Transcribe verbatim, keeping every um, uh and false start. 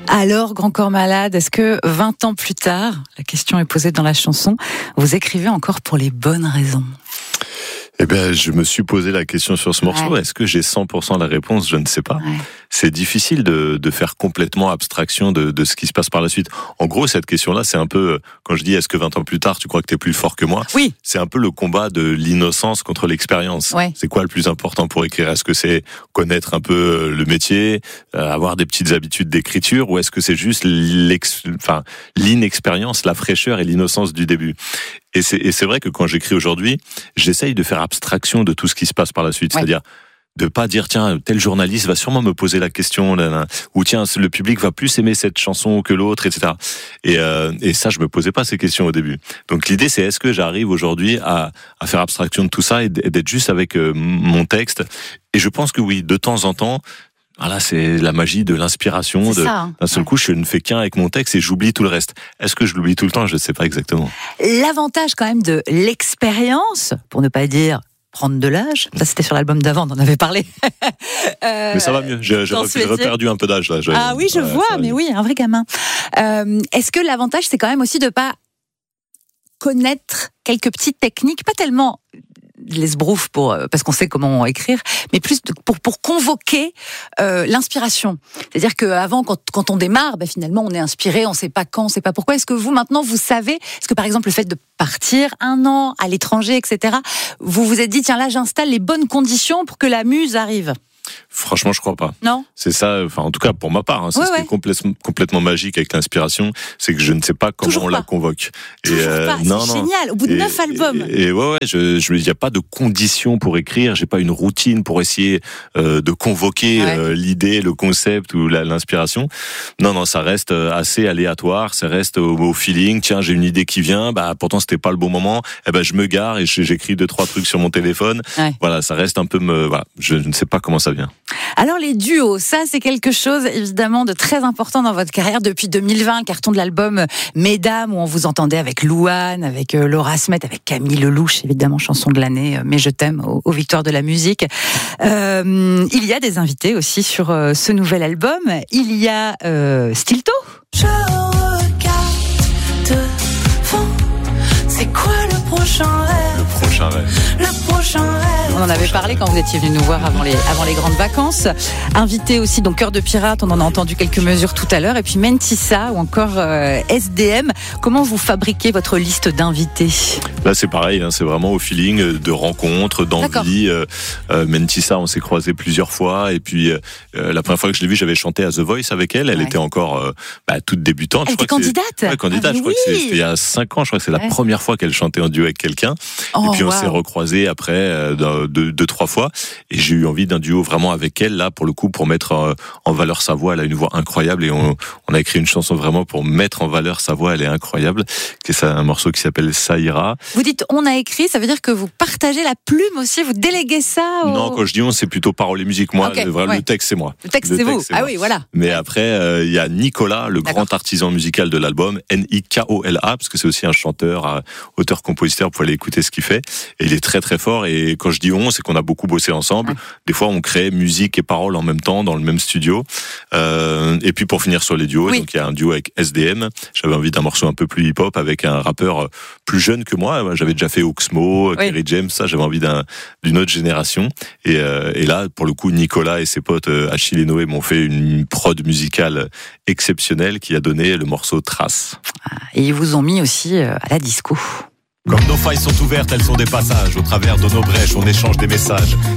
Alors, Grand Corps Malade, est-ce que vingt ans plus tard, la question est posée dans la chanson, vous écrivez encore pour les bonnes raisons ? Eh bien, je me suis posé la question sur ce morceau. Ouais. Est-ce que j'ai cent pour cent la réponse ? Je ne sais pas. Ouais. C'est difficile de, de faire complètement abstraction de, de ce qui se passe par la suite. En gros, cette question-là, c'est un peu, quand je dis est-ce que vingt ans plus tard, tu crois que tu es plus fort que moi ? Oui. C'est un peu le combat de l'innocence contre l'expérience. Ouais. C'est quoi le plus important pour écrire ? Est-ce que c'est connaître un peu le métier, euh, avoir des petites habitudes d'écriture, ou est-ce que c'est juste l'ex... enfin, l'inexpérience, la fraîcheur et l'innocence du début ? Et c'est, et c'est vrai que quand j'écris aujourd'hui, j'essaye de faire abstraction de tout ce qui se passe par la suite. Ouais. C'est-à-dire de pas dire, tiens, tel journaliste va sûrement me poser la question, là, là, ou tiens, le public va plus aimer cette chanson que l'autre, et cetera. Et, euh, et ça, je me posais pas ces questions au début. Donc l'idée, c'est est-ce que j'arrive aujourd'hui à, à faire abstraction de tout ça et d'être juste avec euh, mon texte ? Et je pense que oui, de temps en temps, voilà, c'est la magie de l'inspiration. De, ça, hein. D'un seul ouais. coup, je ne fais qu'un avec mon texte et j'oublie tout le reste. Est-ce que je l'oublie tout le temps ? Je ne sais pas exactement. L'avantage quand même de l'expérience, pour ne pas dire prendre de l'âge, ça c'était sur l'album d'avant, on en avait parlé. euh, mais ça va mieux, j'ai, j'ai, j'ai reperdu un peu d'âge là. Je, ah oui, je ouais, vois, mais mieux. oui, un vrai gamin. Euh, est-ce que l'avantage, c'est quand même aussi de ne pas connaître quelques petites techniques, pas tellement l'esbrouf pour parce qu'on sait comment écrire, mais plus pour pour convoquer euh, l'inspiration. C'est-à-dire qu'avant, quand quand on démarre, ben finalement on est inspiré, on sait pas quand, on sait pas pourquoi. Est-ce que vous maintenant vous savez, est-ce que par exemple le fait de partir un an à l'étranger, et cetera, vous vous êtes dit tiens là j'installe les bonnes conditions pour que la muse arrive? Franchement, je crois pas. Non. C'est ça, enfin, en tout cas, pour ma part, hein, c'est ouais, ce ouais. qui est complètement, complètement magique avec l'inspiration, c'est que je ne sais pas comment Toujours on pas. la convoque. Toujours et euh, pas. non, c'est non. génial. Au bout de et, neuf albums. Et, et ouais, ouais, je, je, il n'y a pas de conditions pour écrire. J'ai pas une routine pour essayer euh, de convoquer ouais. euh, l'idée, le concept ou la, l'inspiration. Non, non, ça reste assez aléatoire. Ça reste au, au feeling. Tiens, j'ai une idée qui vient. Bah, pourtant, c'était pas le bon moment. Eh ben, je me gare et j'écris deux, trois trucs sur mon téléphone. Ouais. Voilà, ça reste un peu me. Voilà, je ne sais pas comment ça vient. Alors les duos, ça c'est quelque chose évidemment de très important dans votre carrière depuis deux mille vingt, le carton de l'album Mesdames où on vous entendait avec Louane, avec euh, Laura Smet, avec Camille Lelouch, évidemment chanson de l'année, euh, Mais je t'aime aux, aux victoires de la musique. Euh, il y a des invités aussi sur euh, ce nouvel album. Il y a euh, Stilto. Je regarde devant, c'est quoi le prochain rêve ? Le prochain rêve. Le prochain rêve. On en avait parlé quand vous étiez venu nous voir avant les, avant les grandes vacances. Invité aussi, donc Cœur de Pirate, on en a entendu quelques mesures tout à l'heure. Et puis Mentissa ou encore euh, S D M. Comment vous fabriquez votre liste d'invités ? Là, c'est pareil, hein, c'est vraiment au feeling de rencontres, d'envie. Euh, euh, Mentissa, on s'est croisés plusieurs fois. Et puis, euh, la première fois que je l'ai vue, j'avais chanté à The Voice avec elle. Elle ouais. était encore euh, bah, toute débutante. Elle je était crois candidate que c'est... Ouais, candidate. ah, je crois oui. que c'est, c'était il y a cinq ans. Je crois que c'est la ouais. première fois qu'elle chantait en duo avec quelqu'un. Oh, et puis, on wow. s'est recroisés après euh, deux, deux, trois fois. Et j'ai eu envie d'un duo vraiment avec elle, là, pour le coup, pour mettre euh, en valeur sa voix. Elle a une voix incroyable et on, on a écrit une chanson vraiment pour mettre en valeur sa voix. Elle est incroyable. C'est un morceau qui s'appelle Ça ira. Vous dites on a écrit, ça veut dire que vous partagez la plume aussi, vous déléguez ça au... Non, quand je dis on, c'est plutôt paroles et musique. Moi, okay, le, vrai, ouais. le texte, c'est moi. Le texte, le c'est texte, vous. c'est ah moi. oui, voilà. Mais après, il euh, y a Nicolas, le D'accord. grand artisan musical de l'album, N I K O L A, parce que c'est aussi un chanteur, euh, auteur-compositeur, vous pouvez aller écouter ce qu'il fait. Et il est très très fort. Et quand je dis on, c'est qu'on a beaucoup bossé ensemble. Ouais. Des fois, on crée musique et paroles en même temps dans le même studio. Euh, et puis pour finir sur les duos, oui. donc il y a un duo avec S D M. J'avais envie d'un morceau un peu plus hip-hop avec un rappeur plus jeune que moi. J'avais déjà fait Oxmo, oui. Kerry James, ça. J'avais envie d'un, d'une autre génération. Et, euh, et là, pour le coup, Nicolas et ses potes euh, Achille et Noé m'ont fait une prod musicale exceptionnelle qui a donné le morceau Trace. Et ils vous ont mis aussi euh, à la disco. Comme nos failles sont ouvertes, elles sont des passages. Au travers de nos brèches, on échange des messages.